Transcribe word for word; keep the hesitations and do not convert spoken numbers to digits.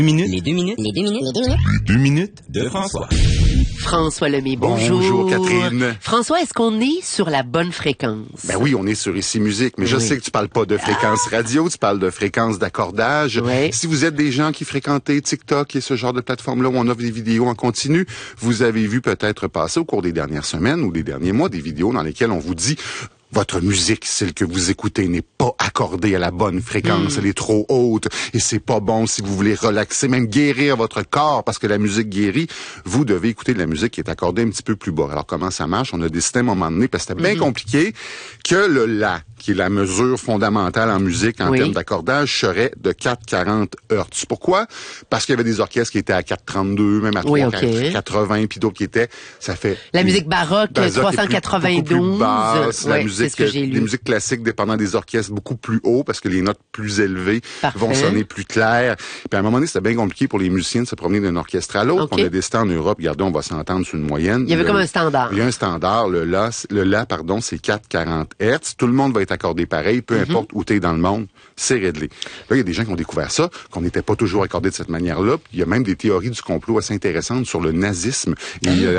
Minutes. Les deux minutes. Les deux minutes. Les deux minutes. Les deux minutes de François. François Lemay, bonjour. Bonjour, Catherine. François, est-ce qu'on est sur la bonne fréquence? Ben oui, on est sur Ici Musique, mais je Oui. sais que tu parles pas de fréquence radio, tu parles de fréquence d'accordage. Oui. Si vous êtes des gens qui fréquentez TikTok et ce genre de plateforme-là où on offre des vidéos en continu, vous avez vu peut-être passer au cours des dernières semaines ou des derniers mois des vidéos dans lesquelles on vous dit votre musique, celle que vous écoutez, n'est pas accordée à la bonne fréquence. Mm. Elle est trop haute et c'est pas bon si vous voulez relaxer, même guérir votre corps parce que la musique guérit. Vous devez écouter de la musique qui est accordée un petit peu plus bas. Alors, comment ça marche? On a décidé à un moment donné, parce que c'était bien mm. compliqué, que le La, qui est la mesure fondamentale en musique en oui. termes d'accordage, serait de quatre cent quarante hertz. Pourquoi? Parce qu'il y avait des orchestres qui étaient à quatre cent trente-deux, même à oui, trois cent quatre-vingts, okay. puis d'autres qui étaient, ça fait... La musique baroque, trois cent quatre-vingt-douze. Plus basse, ouais, la musique, ce que j'ai lu. Les musiques classiques, dépendant des orchestres, beaucoup plus haut, parce que les notes plus élevées Parfait. vont sonner plus claires. Puis à un moment donné, c'était bien compliqué pour les musiciens de se promener d'un orchestre à l'autre. Okay. On a décidé en Europe, regardez, on va s'entendre sur une moyenne. Il y avait le, comme un standard. Il y a un standard, le La, le La, pardon, c'est quatre cent quarante hertz. Tout le monde va être accordé pareil, peu mm-hmm. importe où tu es dans le monde, c'est réglé. Là, il y a des gens qui ont découvert ça, qu'on n'était pas toujours accordé de cette manière-là. Il y a même des théories du complot assez intéressantes sur le nazisme. Et, euh,